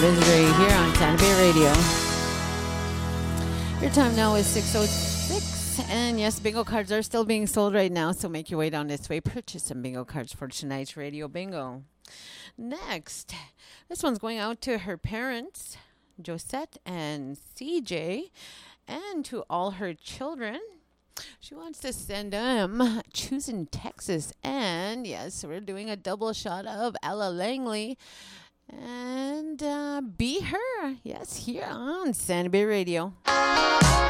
Misery here on Santa Bay Radio. Your time now is 6:06, and yes, bingo cards are still being sold right now, so make your way down this way. Purchase some bingo cards for tonight's radio bingo. Next, this one's going out to her parents, Josette and CJ, and to all her children. She wants to send them Choosing Texas, and yes, we're doing a double shot of Ella Langley and Be Her, yes, here on Santa Bay Radio.